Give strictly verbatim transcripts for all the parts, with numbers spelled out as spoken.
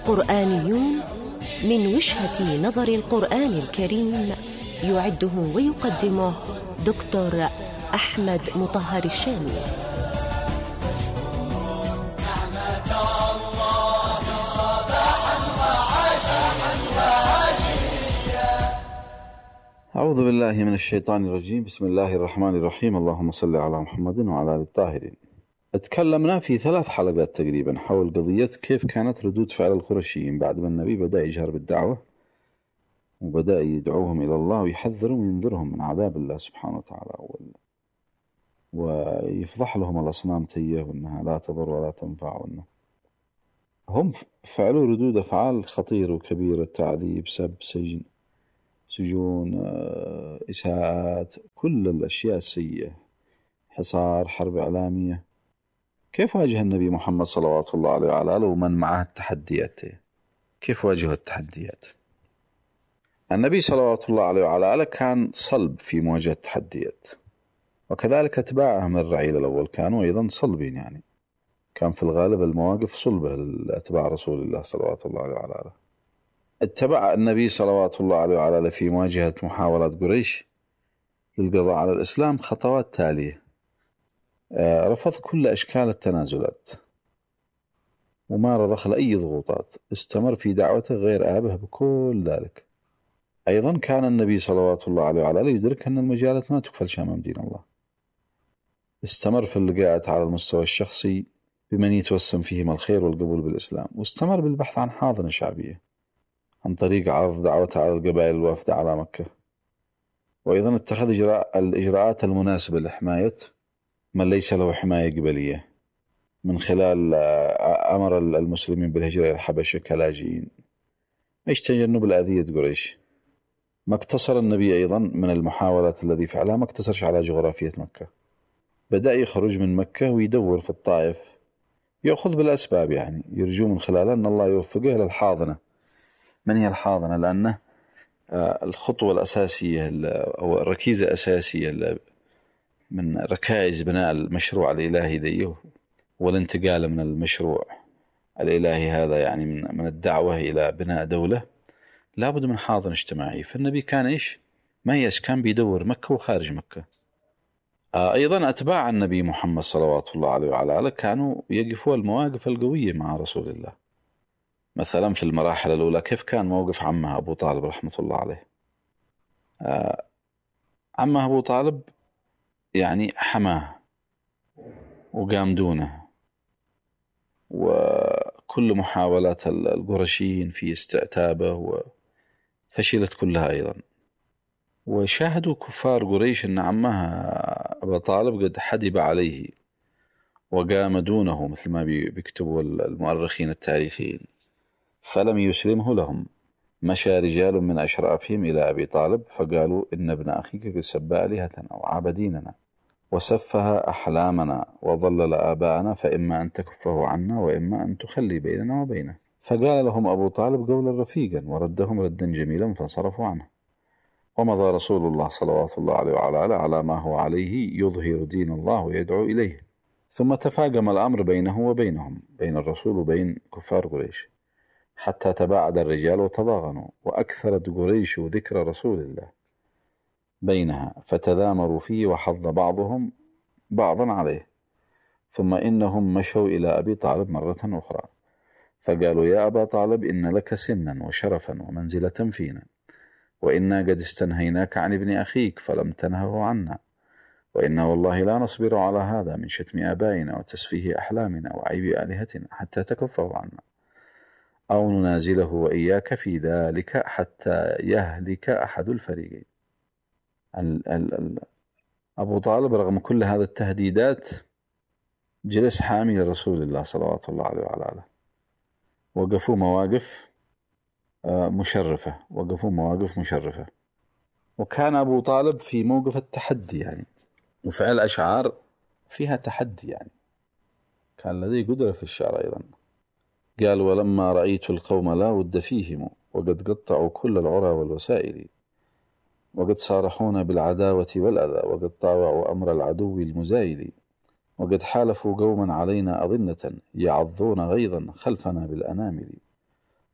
قرآنيون من وجهة نظر القرآن الكريم، يعده ويقدمه دكتور أحمد مطهر الشامي. أعوذ بالله من الشيطان الرجيم. بسم الله الرحمن الرحيم. اللهم صل على محمد وعلى آل الطاهرين. تكلمنا في ثلاث حلقات تقريبا حول قضية كيف كانت ردود فعل القرشيين بعد ما النبي بدأ يجهر بالدعوة وبدأ يدعوهم إلى الله ويحذرهم وينذرهم من عذاب الله سبحانه وتعالى، ويفضح لهم الأصنام تيه وأنها لا تضر ولا تنفع، وأنه هم فعلوا ردود أفعال خطيرة وكبيرة: تعذيب، سب، سجن، سجون، إساءات، كل الأشياء السيئة، حصار، حرب إعلامية. كيف واجه النبي محمد صلوات الله عليه وعلى آله ومن معه التحديات؟ كيف واجه التحديات؟ النبي صلوات الله عليه وعلى آله كان صلب في مواجهة التحديات، وكذلك أتباعه من الرعيل الأول كانوا أيضا صلبين، يعني كان في الغالب المواقف صلبة لأتباع رسول الله صلوات الله عليه وعلى آله. اتبع النبي صلوات الله عليه وعلى آله في مواجهة محاولات قريش للقضاء على الإسلام خطوات تالية: رفض كل أشكال التنازلات، وما رضخ لأي ضغوطات، استمر في دعوته غير آبه بكل ذلك. أيضا كان النبي صلوات الله عليه وعلى آله يدرك أن المجالات ما تكفل أمام دين الله. استمر في اللقاءات على المستوى الشخصي بمن يتوسم فيهم الخير والقبول بالإسلام، واستمر بالبحث عن حاضنة شعبية عن طريق عرض دعوته على القبائل الوافدة على مكة، وأيضا اتخذ إجراء الإجراءات المناسبة لحماية من ليس له حماية قبلية، من خلال أمر المسلمين بالهجرة إلى الحبشة كلاجئين، ايش تجنب الأذية قريش. ما اقتصر النبي أيضا من المحاولات الذي فعلها، ما اقتصرش على جغرافية مكة، بدأ يخرج من مكة ويدور في الطائف، يأخذ بالأسباب، يعني يرجو من خلالها أن الله يوفقه للحاضنة. من هي الحاضنة؟ لأنه الخطوة الأساسية أو الركيزة الأساسية من ركائز بناء المشروع الإلهي ذيه والانتقال من المشروع الإلهي هذا، يعني من الدعوة إلى بناء دولة، لابد من حاضن اجتماعي. فالنبي كان إيش؟ ما يس كان بيدور مكة وخارج مكة. أيضا أتباع النبي محمد صلوات الله عليه وعلى آله كانوا يقفوا المواقف القوية مع رسول الله. مثلا في المراحل الأولى كيف كان موقف عمه أبو طالب رحمة الله عليه. عمه أبو طالب يعني حماه وقام دونه، وكل محاولات القرشيين في استعتابه وفشلت كلها أيضا. وشاهدوا كفار قريش أن عمه أبو طالب قد حدب عليه وقام دونه، مثل ما بيكتبوا المؤرخين التاريخيين، فلم يسلمه لهم. مشى رجال من أشرافهم إلى أبي طالب فقالوا: إن ابن أخيك قد سب آلهتنا وعبديننا وسفه أحلامنا وضلل آباءنا، فإما أن تكفه عنا وإما أن تخلي بيننا وبينه. فقال لهم أبو طالب قولا رفيقا وردهم ردا جميلا فانصرفوا عنه. ومضى رسول الله صلوات الله عليه وعلى آله على ما هو عليه يظهر دين الله ويدعو إليه. ثم تفاقم الأمر بينه وبينهم، بين الرسول وبين كفار قريش، حتى تباعد الرجال وتضاغنوا، وأكثرت قريش ذكر رسول الله بينها، فتذامروا فيه وحض بعضهم بعضا عليه. ثم إنهم مشوا إلى أبي طالب مرة أخرى فقالوا: يا أبا طالب، إن لك سنا وشرفا ومنزلة فينا، وإنا قد استنهيناك عن ابن أخيك فلم تنهه عنا، وإنا والله لا نصبر على هذا من شتم آبائنا وتسفيه أحلامنا وعيب آلهتنا حتى تكفه عنا، أو ننازله وإياك في ذلك حتى يهلك أحد الفريقين. ال ال ال أبو طالب رغم كل هذا التهديدات جلس حامي لرسول الله صلوات الله عليه وعلى آله. وقفوا مواقف مشرفة وقفوا مواقف مشرفة وكان أبو طالب في موقف التحدي، يعني وفعل أشعار فيها تحدي، يعني كان لديه قدرة في الشعر أيضا. قال: ولما رأيت القوم لا ود فيهم وقد قطعوا كل العرى والوسائل، وقد صارحونا بالعداوة والأذى، وقد طاوعوا أمر العدو المزايل، وقد حالفوا قوما علينا أظنة يعضون غيظا خلفنا بالأنامل،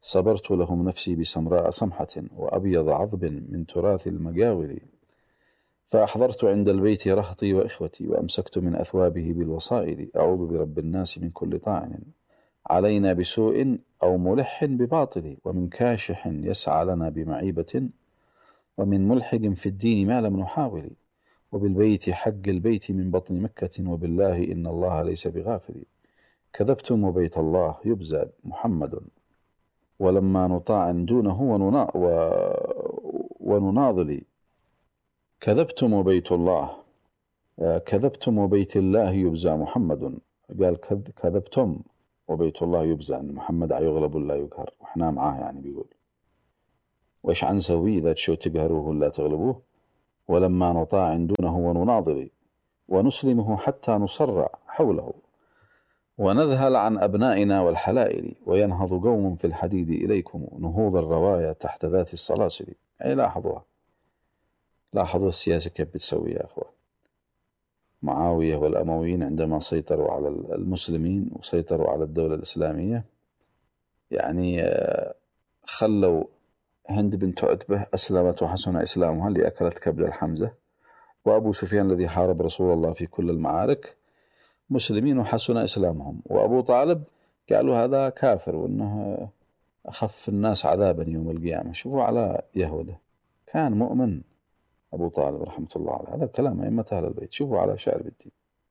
صبرت لهم نفسي بسمراء سمحة وأبيض عظب من تراث المجاول. فأحضرت عند البيت رهطي وإخوتي وأمسكت من أثوابه بالوصائل. أعوذ برب الناس من كل طاعن علينا بسوء أو ملح بباطل، ومن كاشح يسعى لنا بمعيبة، ومن ملحق في الدين ما لم نحاول، وبالبيت حق البيت من بطن مكة، وبالله إن الله ليس بغافل. كذبتم وبيت الله يبزى محمد، ولما نطاع دونه ونا و... ونناضل. كذبتم وبيت الله كذبتم وبيت الله يبزى محمد. قال كذبتم وبيت الله يبزى، محمد يغلب لا يقهر، وإحنا معاه يعني بيقول. وإيش عن سوي إذا تشو تقهروه لا تغلبوه، ولما نطاع دونه ونناضل، ونسلمه حتى نصرع حوله، ونذهل عن أبنائنا والحلائل، وينهض قوم في الحديد إليكم نهوض الرواية تحت ذات الصلاسل. أي لاحظوها، لاحظوا السياسة كيف بتسوي يا أخوة. معاوية والأمويين عندما سيطروا على المسلمين وسيطروا على الدولة الإسلامية، يعني خلوا هند بنت عتبة أسلمت وحسن إسلامها اللي أكلت كبد الحمزة، وأبو سفيان الذي حارب رسول الله في كل المعارك مسلمين وحسن إسلامهم، وأبو طالب قالوا هذا كافر وأنه أخف الناس عذابا يوم القيامة. شوفوا على يهوده، كان مؤمن أبو طالب رحمة الله عليه. هذا كلام أئمة أهل البيت. شوفوا على شعر بالدين،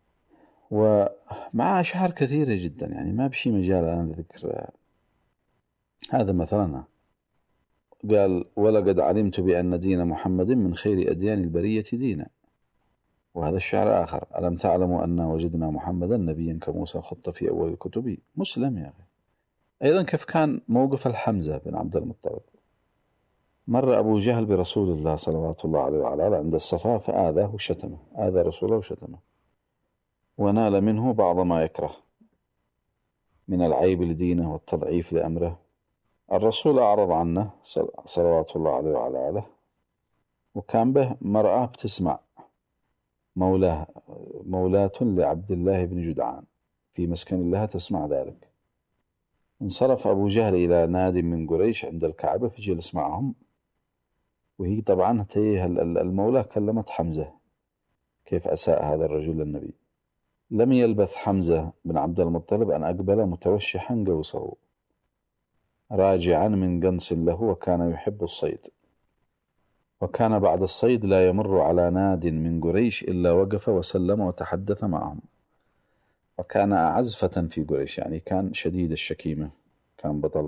ومع أشعار كثيرة جدا، يعني ما بشي مجال أنا لذكر. هذا مثلا قال ولقد علمت بأن دين محمد من خير أديان البرية دينا. وهذا الشعر آخر: ألم تعلموا أن وجدنا محمدا نبيا كموسى خط في أول الكتب. مسلم يا أخي. أيضا كيف كان موقف الحمزة بن عبد المطلب. مر أبو جهل برسول الله صلوات الله عليه وعلى آله عند الصفا فآذاه وشتمه، آذى رسوله وشتمه، ونال منه بعض ما يكره من العيب لدينه والتضعيف لأمره. الرسول أعرض عنه صلوات الله عليه وعلى آله، وكان به مرأة بتسمع، مولاه مولاة لعبد الله بن جدعان في مسكن لها تسمع ذلك. انصرف أبو جهل إلى ناد من قريش عند الكعبة فجلس معهم، وهي طبعا تيه المولى كلمت حمزة كيف أساء هذا الرجل للنبي. لم يلبث حمزة بن عبد المطلب أن أقبل متوشحا قوسه راجعا من قنص له، وكان يحب الصيد، وكان بعد الصيد لا يمر على ناد من قريش إلا وقف وسلم وتحدث معهم، وكان أعز فتى في قريش، يعني كان شديد الشكيمة، كان بطل.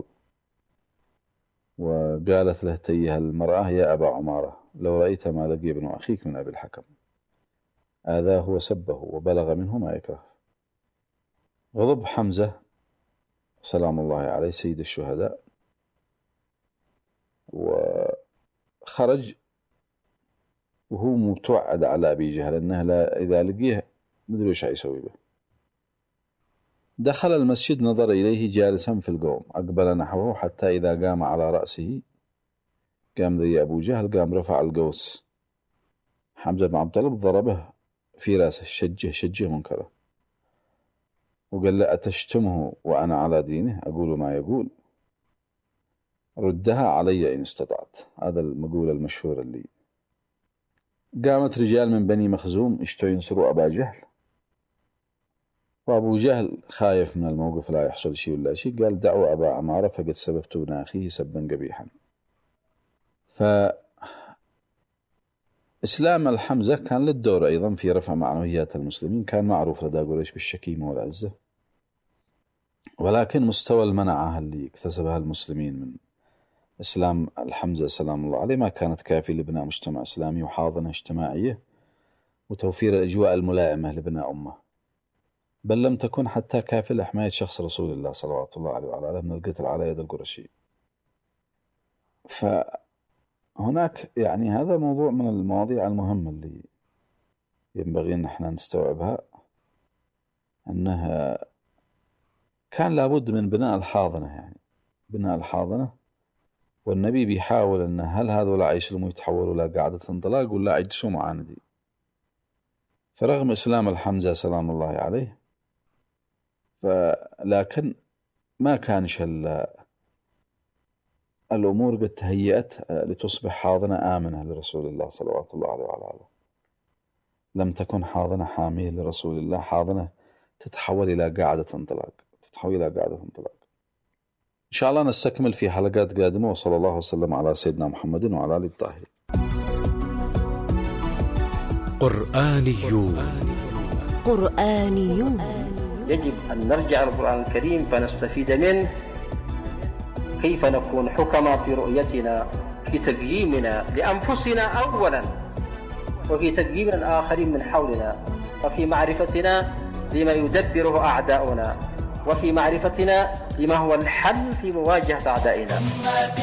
وقالت له تيه المرأة: يا أبا عمارة، لو رأيت ما لقي ابن أخيك من أبي الحكم، آذاه وسبه وبلغ منه ما يكره. غضب حمزة سلام الله عليه سيد الشهداء، وخرج وهو متوعد على أبي جهل أنه لا إذا لقيه مدري وش هيسوي به. دخل المسجد نظر إليه جالسا في القوم، أقبل نحوه حتى إذا قام على رأسه قام ذي أبو جهل، قام رفع القوس. حمزة بن عبد الله ضربه في رأسه، شجه شجه منكره، وقال له: أتشتمه وأنا على دينه أقول ما يقول، ردها علي إن استطعت. هذا المقول المشهور اللي قامت رجال من بني مخزوم اشتوا ينصروا أبا جهل، وأبو جهل خايف من الموقف لا يحصل شيء ولا شيء، قال: دعوا أبا عمارة فقد سببت ابن أخيه سبا قبيحا. فإسلام الحمزة كان للدور أيضا في رفع معنويات المسلمين، كان معروف لدى قريش بالشكيمة والعزة، ولكن مستوى المنعة اللي اكتسبها المسلمين من إسلام الحمزة سلام الله عليه ما كانت كافية لبناء مجتمع إسلامي وحاضنة اجتماعية وتوفير الأجواء الملائمة لبناء أمة، بل لم تكن حتى كافية لحماية شخص رسول الله صلوات الله عليه وعلى آله من القتل على يد القرشي. فهناك يعني هذا موضوع من المواضيع المهمة اللي ينبغي أن احنا نستوعبها، أنها كان لابد من بناء الحاضنة، يعني بناء الحاضنة، والنبي بيحاول أن هل هذول يسلموا يتحولوا لقاعدة انطلاق ولا يجلسوا معاندي. فرغم إسلام الحمزة سلام الله عليه، لكن ما كانش الأمور قد تهيأت لتصبح حاضنة آمنة لرسول الله صلوات الله عليه وعلى آله. لم تكن حاضنة حامية لرسول الله، حاضنة تتحول إلى قاعدة انطلاق، تتحول إلى قاعدة انطلاق. إن شاء الله نستكمل في حلقات قادمة، وصلى الله وسلم على سيدنا محمد وعلى آله الطاهرين. قرآنيون قرآنيون يجب أن نرجع القرآن الكريم فنستفيد منه، كيف نكون حكما في رؤيتنا، في تقييمنا لأنفسنا أولا، وفي تقييم الآخرين من حولنا، وفي معرفتنا لما يدبره أعداؤنا، وفي معرفتنا لما هو الحل في مواجهة أعدائنا.